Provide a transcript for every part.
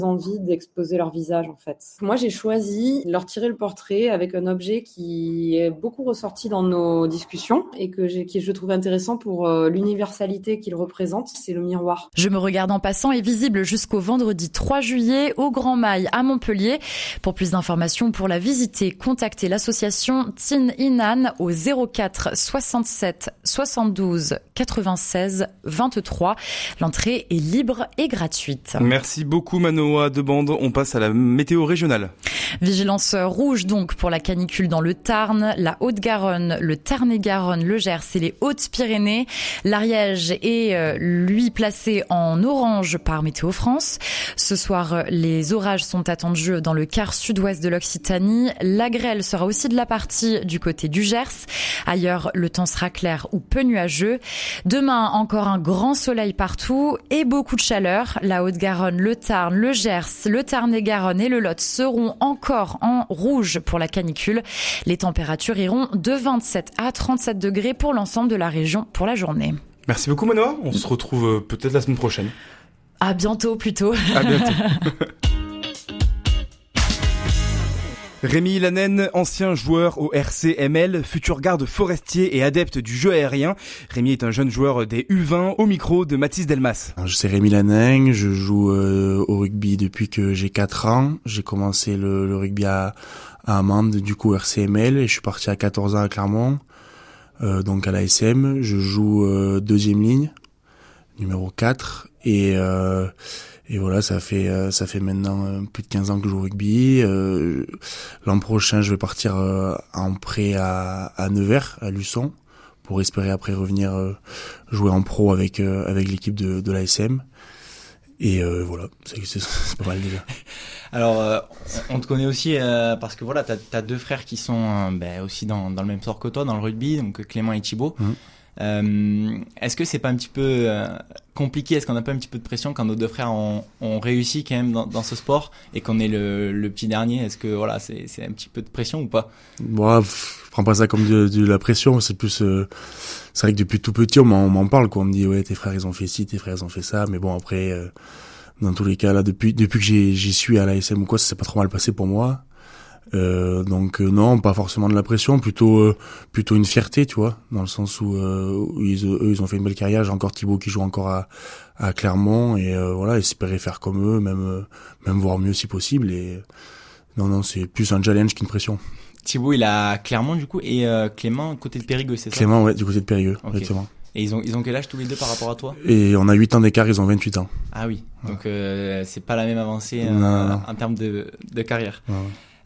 envie d'exposer leur visage en fait. Moi j'ai choisi de leur tirer le portrait avec un objet qui est beaucoup ressorti dans nos discussions et que je trouve intéressant pour l'universalité qu'il représente, c'est le miroir. Je me regarde en passant est visible jusqu'au vendredi 3 juillet au Grand Mail à Montpellier. Pour plus d'informations pour la visiter, contactez l'association Tin Inan au 04 67 72 96 23. L'entrée est libre et gratuite. Merci beaucoup Manoa Debande. On passe à la météo régionale. Vigilance rouge donc pour la canicule dans le Tarn, la Haute-Garonne, le Tarn-et-Garonne, le Gers et les Hautes-Pyrénées. L'Ariège est lui placé en orange par Météo France. Ce soir, les orages sont attendus dans le quart sud-ouest de l'Occitanie. La grêle sera aussi de la partie du côté du Gers. Ailleurs, le temps sera clair ou peu nuageux. Demain, encore un grand soleil partout et beaucoup de chaleur. La Haute-Garonne, le Tarn, le Gers, le Tarn-et-Garonne et le Lot seront encore en rouge pour la canicule. Les températures iront de 27 à 37 degrés pour l'ensemble de la région pour la journée. Merci beaucoup Manoa. On se retrouve peut-être la semaine prochaine. À bientôt plutôt. À bientôt. Rémi Lanen, ancien joueur au RCML, futur garde forestier et adepte du jeu aérien. Rémi est un jeune joueur des U20 au micro de Mathis Delmas. Je suis Rémi Lanen, je joue au rugby depuis que j'ai 4 ans. J'ai commencé le rugby à Mende, du coup RCML, et je suis parti à 14 ans à Clermont, donc à l'ASM. Je joue deuxième ligne, numéro 4, et voilà, ça fait maintenant plus de 15 ans que je joue au rugby. L'an prochain, je vais partir en prêt à Nevers, à Luçon, pour espérer après revenir jouer en pro avec l'équipe de l'ASM. Et voilà, c'est pas mal déjà. Alors, on te connaît aussi parce que voilà, t'as 2 frères qui sont aussi dans le même sort que toi, dans le rugby, donc Clément et Thibaut. Est-ce que c'est pas un petit peu compliqué? Est-ce qu'on n'a pas un petit peu de pression quand nos 2 frères ont réussi quand même dans ce sport et qu'on est le petit dernier? Est-ce que voilà, c'est un petit peu de pression ou pas? Bon, je prends pas ça comme de la pression. C'est plus, c'est vrai que depuis tout petit, on m'en parle, quoi. On me dit ouais, tes frères ils ont fait ci, tes frères ils ont fait ça. Mais bon, après, dans tous les cas là, depuis que j'y suis à l'ASM ou quoi, ça s'est pas trop mal passé pour moi. Donc non, pas forcément de la pression, plutôt une fierté, tu vois, dans le sens où ils ont fait une belle carrière. J'ai encore Thibaut qui joue encore à Clermont, et voilà, espérer faire comme eux, même voir mieux si possible. Et non, c'est plus un challenge qu'une pression. Thibaut, il a Clermont du coup, et Clément côté de Périgueux, c'est ça? Clément, ouais, du côté de Périgueux, okay. Exactement. Et ils ont quel âge tous les deux par rapport à toi? Et on a 8 ans d'écart, ils ont 28 ans. Ah oui, donc c'est pas la même avancée en termes de carrière. Ouais.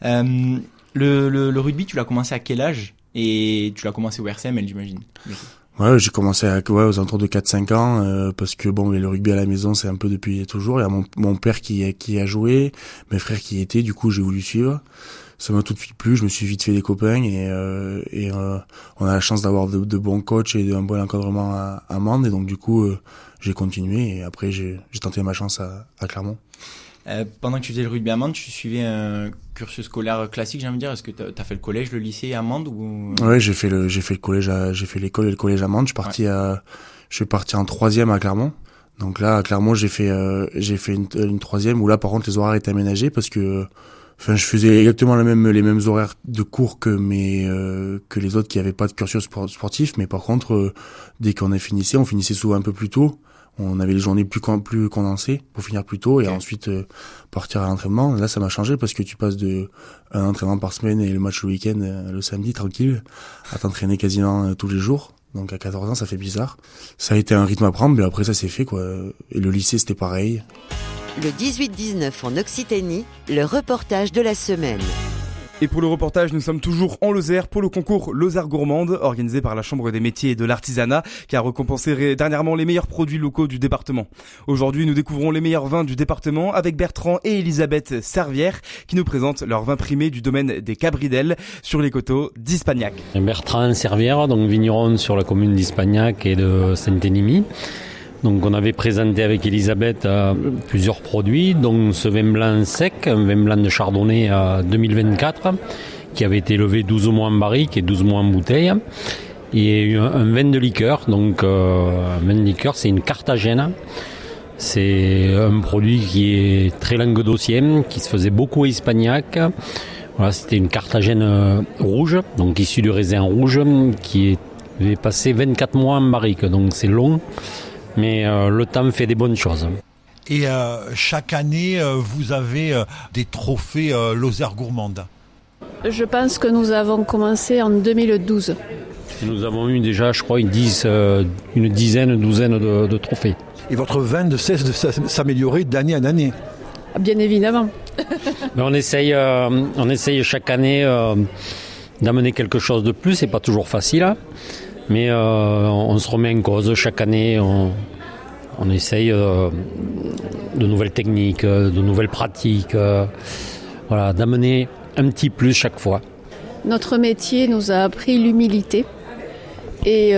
Le rugby, tu l'as commencé à quel âge? Et tu l'as commencé au RCML, j'imagine. Ouais, j'ai commencé aux alentours de 4-5 ans, parce que bon, le rugby à la maison, c'est un peu depuis toujours. Il y a mon père qui a joué, mes frères qui y étaient, du coup j'ai voulu suivre. Ça m'a tout de suite plu, je me suis vite fait des copains, et on a la chance d'avoir de bons coachs et un bon encadrement à Mende, et donc du coup j'ai continué, et après j'ai tenté ma chance à Clermont. Pendant que tu faisais le rugby à Mende, tu suivais un cursus scolaire classique, j'ai envie de dire. Est-ce que t'as fait le collège, le lycée à Mende ou... Ouais, j'ai fait le collège, j'ai fait l'école et le collège à Mende. Je suis parti en 3e à Clermont. Donc là, à Clermont, j'ai fait une 3e où là, par contre, les horaires étaient aménagés parce que, je faisais exactement les mêmes horaires de cours que les autres qui avaient pas de cursus sportif. Mais par contre, dès qu'on finissait, on finissait souvent un peu plus tôt. On avait les journées plus condensées pour finir plus tôt, et ensuite partir à l'entraînement. Là, ça m'a changé parce que tu passes de un entraînement par semaine et le match le week-end, le samedi, tranquille, à t'entraîner quasiment tous les jours. Donc à 14 ans, ça fait bizarre. Ça a été un rythme à prendre, mais après ça s'est fait, quoi. Et le lycée, c'était pareil. Le 18-19 en Occitanie, le reportage de la semaine. Et pour le reportage, nous sommes toujours en Lozère pour le concours Lozère Gourmande, organisé par la Chambre des métiers et de l'artisanat, qui a récompensé dernièrement les meilleurs produits locaux du département. Aujourd'hui, nous découvrons les meilleurs vins du département avec Bertrand et Elisabeth Servière, qui nous présentent leurs vins primés du domaine des Cabridelles sur les coteaux d'Ispagnac. Bertrand Servière, donc vigneron sur la commune d'Ispagnac et de Saint-Énimie. Donc on avait présenté avec Elisabeth plusieurs produits, dont ce vin blanc sec, un vin blanc de Chardonnay 2024, qui avait été levé 12 mois en barrique et 12 mois en bouteille. Et un vin de liqueur, donc un vin de liqueur, c'est une Cartagena, C'est un produit qui est très languedocien, qui se faisait beaucoup à Espagnac. Voilà, c'était une Carthagène rouge, donc issue du raisin rouge, qui avait passé 24 mois en barrique. Donc c'est long, mais le temps fait des bonnes choses. Et chaque année, vous avez des trophées Lozère gourmande. Je pense que nous avons commencé en 2012. Nous avons eu déjà, je crois, une douzaine de trophées. Et votre vin ne cesse de s'améliorer d'année en année. Bien évidemment. Mais on essaye chaque année d'amener quelque chose de plus. C'est pas toujours facile, hein, mais on se remet en cause chaque année. On essaye de nouvelles techniques, de nouvelles pratiques, voilà, d'amener un petit plus chaque fois. Notre métier nous a appris l'humilité et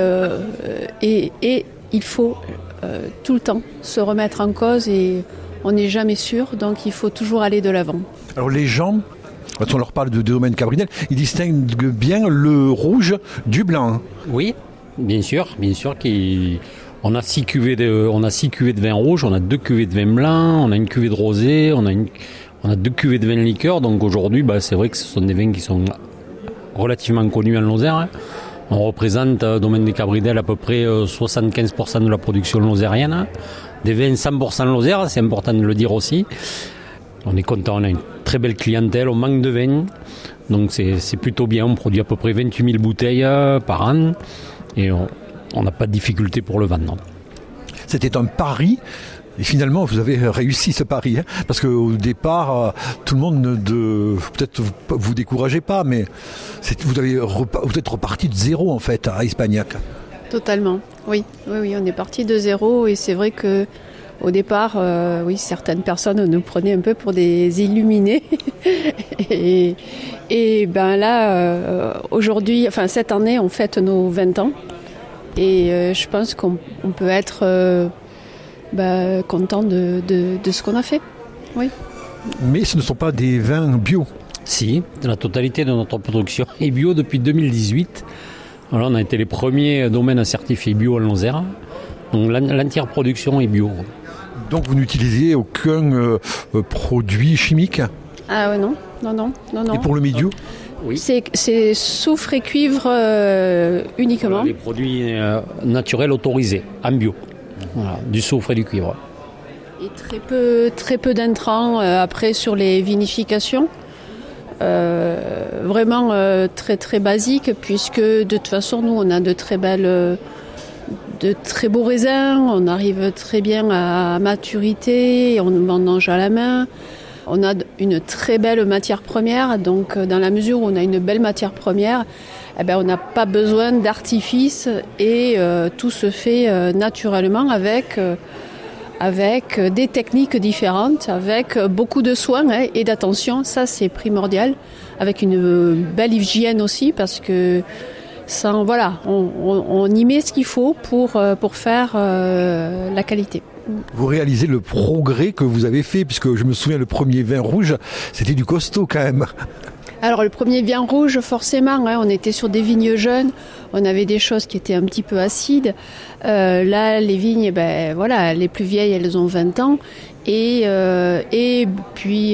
il faut tout le temps se remettre en cause et on n'est jamais sûr, donc il faut toujours aller de l'avant. Alors les gens, quand on leur parle de domaine Cabrinel, ils distinguent bien le rouge du blanc. Oui, bien sûr on a 6 cuvées de vin rouge, on a 2 cuvées de vin blanc, on a une cuvée de rosé, on a 2 cuvées de vin liqueur. Donc aujourd'hui, c'est vrai que ce sont des vins qui sont relativement connus en Lozère, hein. On représente domaine des Cabrinel à peu près 75% de la production lozérienne. Des vins 100% Lozère, c'est important de le dire aussi. On est content, on a une très belle clientèle, on manque de vin. Donc c'est plutôt bien, on produit à peu près 28 000 bouteilles par an. Et on n'a pas de difficulté pour le vendre. C'était un pari. Et finalement, vous avez réussi ce pari, hein, parce qu'au départ, tout le monde peut-être vous découragez pas, mais vous êtes reparti de zéro en fait à Espagnac. Totalement, oui, on est parti de zéro et c'est vrai que au départ, certaines personnes nous prenaient un peu pour des illuminés et là, aujourd'hui, cette année, on fête nos 20 ans et je pense qu'on peut être content de ce qu'on a fait. Oui. Mais ce ne sont pas des vins bio. Si, la totalité de notre production est bio depuis 2018. Alors on a été les premiers domaines à certifier bio en Lozère. Donc l'entière production est bio. Donc vous n'utilisez aucun produit chimique ? Ah ouais, non. Et pour le milieu ? Oui. C'est soufre et cuivre uniquement. Les produits naturels autorisés en bio. Voilà, du soufre et du cuivre. Et très peu d'intrants après sur les vinifications. Vraiment très très basique puisque de toute façon nous on a de très beaux raisins, on arrive très bien à maturité, on mange à la main. On a une très belle matière première, donc dans la mesure où on a une belle matière première, on n'a pas besoin d'artifice et tout se fait naturellement avec des techniques différentes, avec beaucoup de soins et d'attention. Ça, c'est primordial, avec une belle hygiène aussi, parce que on y met ce qu'il faut pour faire la qualité. Vous réalisez le progrès que vous avez fait, puisque je me souviens, le premier vin rouge, c'était du costaud quand même. Alors le premier vin rouge, forcément, on était sur des vignes jeunes, on avait des choses qui étaient un petit peu acides. Là, les vignes, les plus vieilles, elles ont 20 ans. Et puis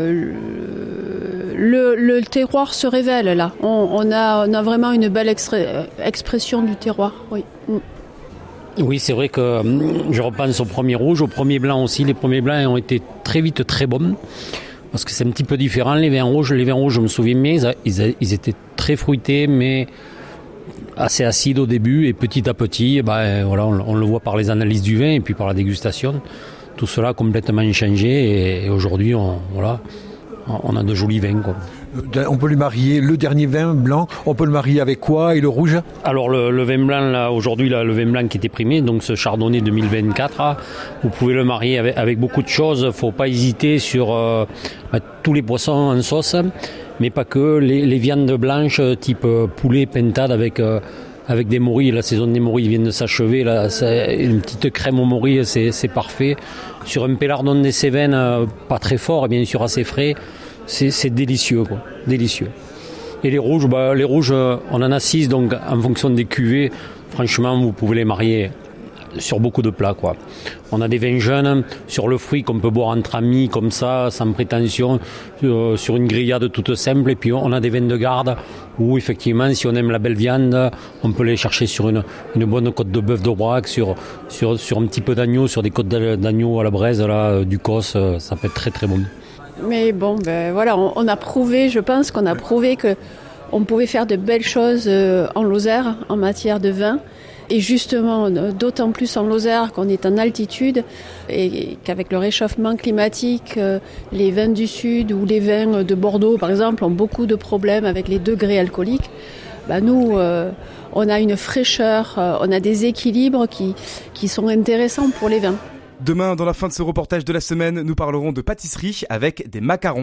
le terroir se révèle là. On a vraiment une belle expression du terroir. Oui. Oui, c'est vrai que je repense au premier rouge, au premier blanc aussi. Les premiers blancs ont été très vite très bons. Parce que c'est un petit peu différent, les vins rouges. Les vins rouges, je me souviens bien, ils étaient très fruités, mais assez acides au début. Et petit à petit, on le voit par les analyses du vin et puis par la dégustation. Tout cela a complètement changé. Et aujourd'hui, on a de jolis vins, quoi. On peut le marier, le dernier vin blanc, on peut le marier avec quoi et le rouge ? Alors le vin blanc, là, aujourd'hui, le vin blanc qui était primé, donc ce Chardonnay 2024, vous pouvez le marier avec beaucoup de choses. Il ne faut pas hésiter sur tous les poissons en sauce, mais pas que. Les viandes blanches type poulet, pintade avec des morilles. La saison des morilles vient de s'achever. Là, une petite crème aux morilles, c'est parfait. Sur un pélardon des Cévennes, pas très fort et bien sûr assez frais. C'est délicieux, quoi. Délicieux. Et les rouges, on en a 6, donc en fonction des cuvées, franchement, vous pouvez les marier sur beaucoup de plats, quoi. On a des vins jeunes sur le fruit qu'on peut boire entre amis, comme ça, sans prétention, sur une grillade toute simple. Et puis on a des vins de garde où effectivement, si on aime la belle viande, on peut les chercher sur une bonne côte de bœuf d'Aubrac, sur un petit peu d'agneau, sur des côtes d'agneau à la braise, là, du Cos, ça peut être très très bon. Mais bon, voilà, on a prouvé, je pense qu'on a prouvé que on pouvait faire de belles choses en Lozère en matière de vin. Et justement, d'autant plus en Lozère qu'on est en altitude et qu'avec le réchauffement climatique, les vins du sud ou les vins de Bordeaux, par exemple, ont beaucoup de problèmes avec les degrés alcooliques. Nous, on a une fraîcheur, on a des équilibres qui sont intéressants pour les vins. Demain, dans la fin de ce reportage de la semaine, nous parlerons de pâtisserie avec des macarons.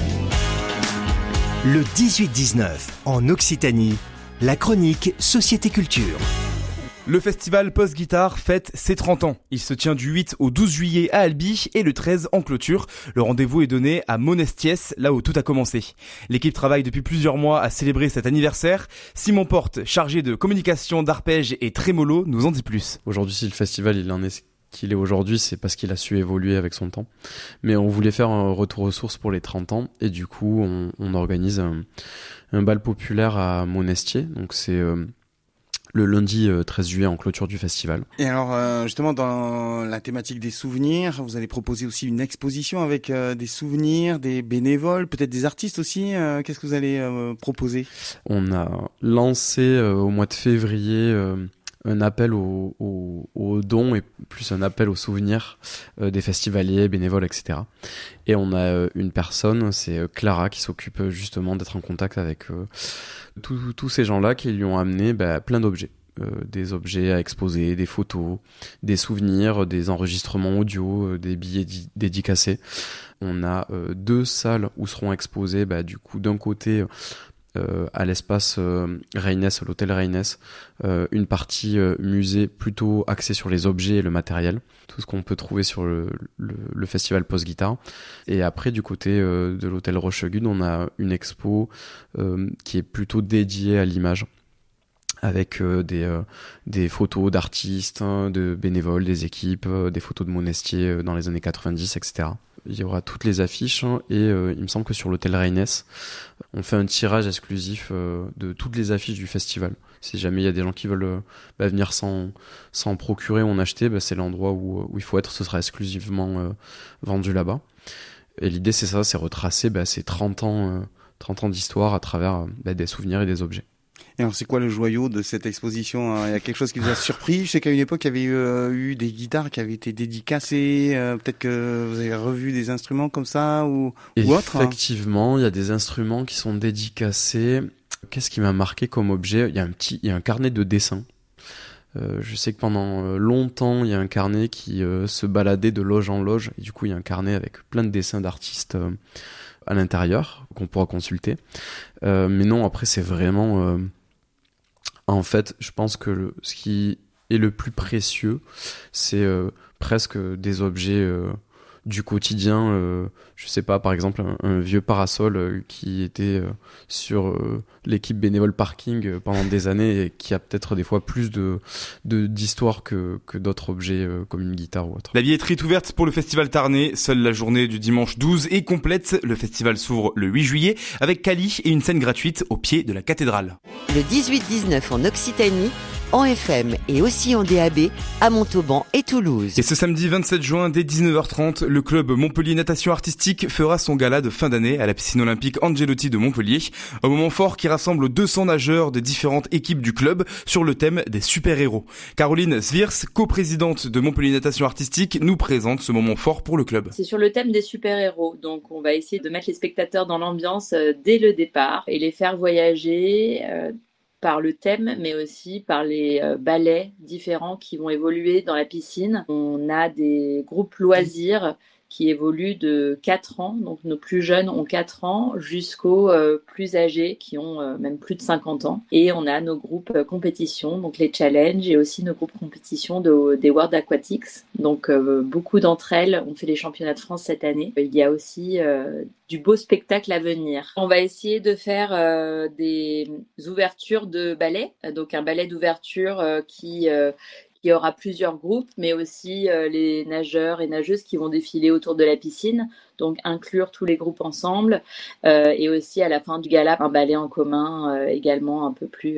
Le 18-19, en Occitanie, la chronique Société Culture. Le festival Post-Guitare fête ses 30 ans. Il se tient du 8 au 12 juillet à Albi et le 13 en clôture. Le rendez-vous est donné à Monestiès, là où tout a commencé. L'équipe travaille depuis plusieurs mois à célébrer cet anniversaire. Simon Porte, chargé de communication d'arpège et trémolo, nous en dit plus. Aujourd'hui, si le festival il en est qu'il est aujourd'hui, c'est parce qu'il a su évoluer avec son temps. Mais on voulait faire un retour aux sources pour les 30 ans et du coup, on organise un bal populaire à Monestier. Donc c'est le lundi 13 juillet en clôture du festival. Et alors justement dans la thématique des souvenirs, vous allez proposer aussi une exposition avec des souvenirs, des bénévoles, peut-être des artistes aussi. Qu'est-ce que vous allez proposer ? On a lancé au mois de février un appel aux dons et plus un appel aux souvenirs des festivaliers, bénévoles, etc. Et on a une personne, c'est Clara, qui s'occupe justement d'être en contact avec tous ces gens-là qui lui ont amené plein d'objets. Des objets à exposer, des photos, des souvenirs, des enregistrements audio, des billets dédicacés. On a 2 salles où seront exposés, du coup, d'un côté à l'espace Reines, à l'hôtel Reines, une partie musée plutôt axée sur les objets et le matériel, tout ce qu'on peut trouver sur le festival Post-Guitare. Et après, du côté de l'hôtel Rochegude, on a une expo qui est plutôt dédiée à l'image, avec des photos d'artistes, de bénévoles, des équipes, des photos de Monestier dans les années 90, etc. Il y aura toutes les affiches et il me semble que sur l'hôtel Reines, on fait un tirage exclusif de toutes les affiches du festival. Si jamais il y a des gens qui veulent venir s'en procurer ou en acheter, c'est l'endroit où il faut être. Ce sera exclusivement vendu là-bas. Et l'idée, c'est ça, c'est retracer ces 30 ans d'histoire à travers des souvenirs et des objets. Et alors, c'est quoi le joyau de cette exposition ? Il y a quelque chose qui vous a surpris ? Je sais qu'à une époque, il y avait eu des guitares qui avaient été dédicacées. Peut-être que vous avez revu des instruments comme ça ou autre. Effectivement, il y a des instruments qui sont dédicacés. Qu'est-ce qui m'a marqué comme objet ? Il y a un carnet de dessin. Je sais que pendant longtemps, il y a un carnet qui se baladait de loge en loge. Et du coup, il y a un carnet avec plein de dessins d'artistes à l'intérieur qu'on pourra consulter. Mais non, après, c'est vraiment... En fait, je pense que ce qui est le plus précieux, c'est presque des objets du quotidien. Je sais pas, par exemple, un vieux parasol qui était sur l'équipe bénévole parking pendant des années et qui a peut-être des fois plus d'histoire que d'autres objets comme une guitare ou autre. La billetterie est ouverte pour le festival Tarnais. Seule la journée du dimanche 12 est complète. Le festival s'ouvre le 8 juillet avec Cali et une scène gratuite au pied de la cathédrale. Le 18-19 en Occitanie, en FM et aussi en DAB à Montauban et Toulouse. Et ce samedi 27 juin dès 19h30, le club Montpellier Natation Artistique fera son gala de fin d'année à la piscine olympique Angelotti de Montpellier. Un moment fort qui rassemble 200 nageurs de différentes équipes du club sur le thème des super-héros. Caroline Sviers, coprésidente de Montpellier Natation Artistique, nous présente ce moment fort pour le club. C'est sur le thème des super-héros, donc on va essayer de mettre les spectateurs dans l'ambiance dès le départ et les faire voyager par le thème, mais aussi par les ballets différents qui vont évoluer dans la piscine. On a des groupes loisirs qui évoluent de 4 ans, donc nos plus jeunes ont 4 ans, jusqu'aux plus âgés qui ont même plus de 50 ans. Et on a nos groupes compétition, donc les challenges, et aussi nos groupes compétition des World Aquatics. Donc beaucoup d'entre elles ont fait les championnats de France cette année. Il y a aussi du beau spectacle à venir. On va essayer de faire des ouvertures de ballet, donc un ballet d'ouverture qui Il y aura plusieurs groupes, mais aussi les nageurs et nageuses qui vont défiler autour de la piscine, donc inclure tous les groupes ensemble, et aussi à la fin du gala, un ballet en commun également un peu plus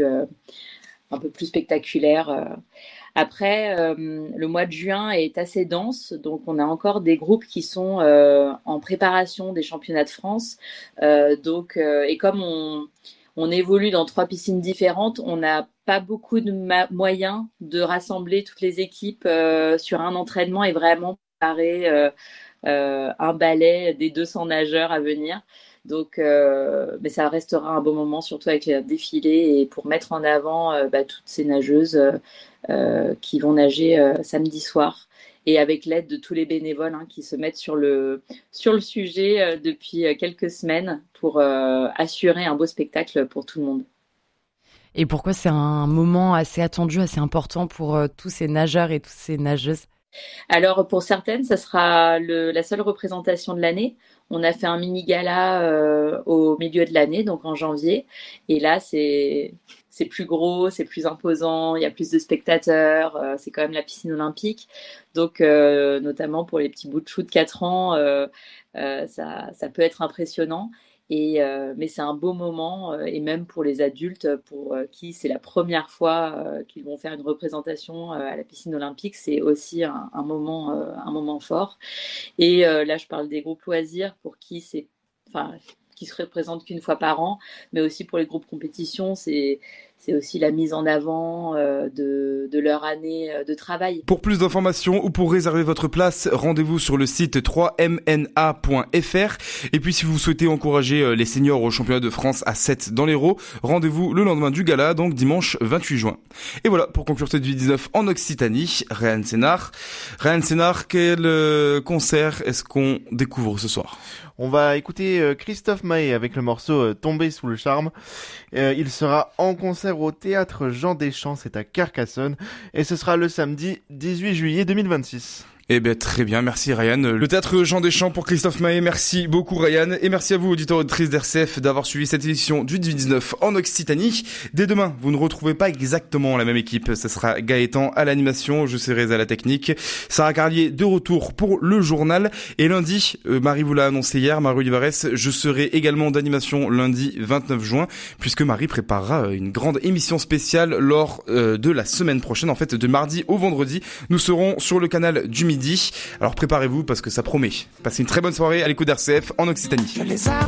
spectaculaire. Après, le mois de juin est assez dense, donc on a encore des groupes qui sont en préparation des championnats de France. Et comme on évolue dans 3 piscines différentes, on n'a pas beaucoup de moyens de rassembler toutes les équipes sur un entraînement et vraiment préparer un ballet des 200 nageurs à venir. Donc, mais ça restera un beau moment, surtout avec les défilés et pour mettre en avant toutes ces nageuses qui vont nager samedi soir. Et avec l'aide de tous les bénévoles qui se mettent sur le sujet depuis quelques semaines pour assurer un beau spectacle pour tout le monde. Et pourquoi c'est un moment assez attendu, assez important pour tous ces nageurs et toutes ces nageuses ? Alors pour certaines, ça sera la seule représentation de l'année. On a fait un mini-gala au milieu de l'année, donc en janvier. Et là, c'est plus gros, c'est plus imposant, il y a plus de spectateurs, c'est quand même la piscine olympique. Donc, notamment pour les petits bouts de chou de 4 ans, ça peut être impressionnant. Mais c'est un beau moment, et même pour les adultes, pour qui c'est la première fois qu'ils vont faire une représentation à la piscine olympique, c'est aussi un moment fort. Et là, je parle des groupes loisirs pour qui qui se représentent qu'une fois par an, mais aussi pour les groupes compétition, c'est aussi la mise en avant de leur année de travail. Pour plus d'informations ou pour réserver votre place, rendez-vous sur le site 3mna.fr. Et puis si vous souhaitez encourager les seniors au championnat de France à 7 dans l'Hérault, rendez-vous le lendemain du gala, donc dimanche 28 juin. Et voilà, pour conclure cette V19 en Occitanie, Ryan Sénard. Ryan Sénard, quel concert est-ce qu'on découvre ce soir ? On va écouter Christophe Mahé avec le morceau Tomber sous le charme. Il sera en concert au théâtre Jean Deschamps, c'est à Carcassonne, et ce sera le samedi 18 juillet 2026. Eh bien, très bien, merci Ryan. Le théâtre Jean Deschamps pour Christophe Mahé, merci beaucoup Ryan. Et merci à vous, auditeurs et auditrices d'RCF, d'avoir suivi cette édition du 19 en Occitanie. Dès demain, vous ne retrouvez pas exactement la même équipe. Ce sera Gaëtan à l'animation, je serai à la technique. Sarah Carlier de retour pour le journal. Et lundi, Marie vous l'a annoncé hier, Marie Olivares, je serai également d'animation lundi 29 juin, puisque Marie préparera une grande émission spéciale lors de la semaine prochaine. En fait, de mardi au vendredi, nous serons sur le canal du midi. Alors préparez-vous parce que ça promet. Passez une très bonne soirée à l'écoute d'RCF en Occitanie.